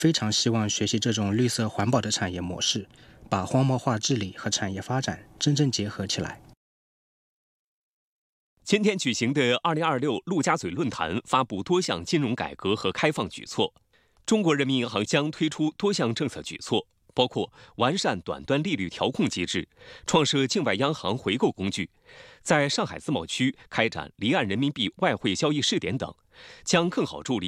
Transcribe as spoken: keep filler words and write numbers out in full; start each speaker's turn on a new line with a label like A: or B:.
A: 非常希望学习这种绿色环保的产业模式，把荒漠化治理和产业发展真正结合起来。
B: 今天举行的二零二六陆家嘴论坛发布多项金融改革和开放举措。中国人民银行将推出多项政策举措，包括完善短端利率调控机制，创设境外央行回购工具，在上海自贸区开展离岸人民币外汇交易试点等，将更好助力